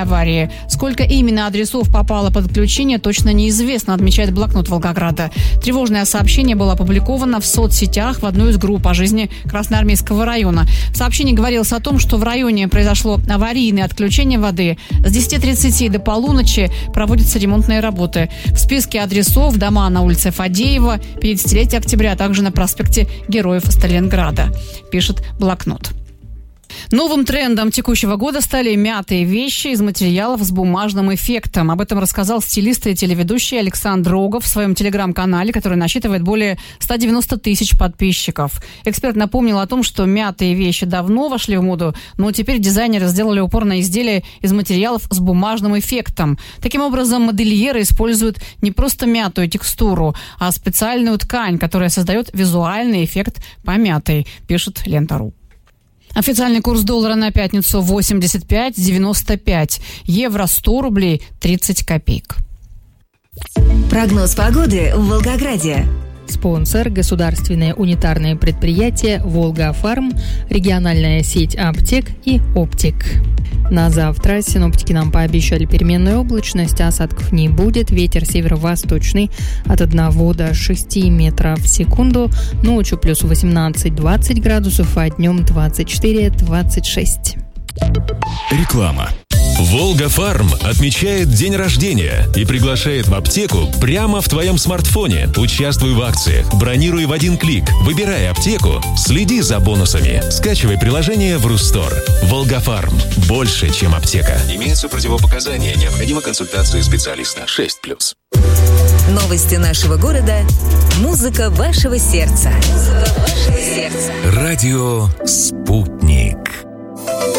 аварии. Сколько именно адресов попало под отключение, точно неизвестно, отмечает блокнот Волгограда. Тревожное сообщение было опубликовано в соцсетях в одной из групп о жизни Красноармейского района. В сообщении говорилось о том, что в районе произошло аварийное отключение воды. С 10:30 до полуночи проводятся ремонтные работы. В списке адресов дома на улице Фадеева, 50-летие октября, а также на проспекте Героев Сталинграда, пишет блокнот. Новым трендом текущего года стали мятые вещи из материалов с бумажным эффектом. Об этом рассказал стилист и телеведущий Александр Рогов в своем телеграм-канале, который насчитывает более 190 тысяч подписчиков. Эксперт напомнил о том, что мятые вещи давно вошли в моду, но теперь дизайнеры сделали упор на изделия из материалов с бумажным эффектом. Таким образом, модельеры используют не просто мятую текстуру, а специальную ткань, которая создает визуальный эффект помятой, пишет Лента.ру. Официальный курс доллара на пятницу 85.95, евро 100 рублей 30 копеек. Прогноз погоды в Волгограде. Спонсор – государственное унитарное предприятие «Волга-Фарм», региональная сеть аптек и «Оптик». На завтра синоптики нам пообещали переменную облачность, осадков не будет, ветер северо-восточный от 1 до 6 метров в секунду, ночью плюс 18-20 градусов, а днем 24-26. Реклама. «Волга-Фарм» отмечает день рождения и приглашает в аптеку прямо в твоем смартфоне. Участвуй в акциях, бронируй в один клик, выбирай аптеку, следи за бонусами. Скачивай приложение в Рустор. «Волга-Фарм» – больше, чем аптека. Имеются противопоказания, необходима консультация специалиста. 6+. Новости нашего города. Музыка вашего сердца. Радио «Спутник».